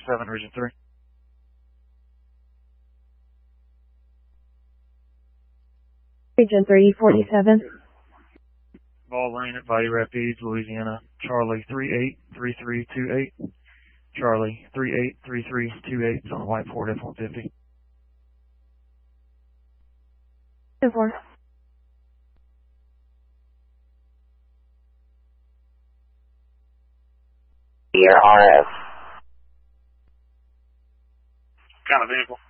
3047, Region 3. Region 3047. Ball Lane at Valley Rapids, Louisiana. Charlie 383328. Charlie 383328. It's on the white Ford F-150. 2-4. Your RF. Kind of vehicle.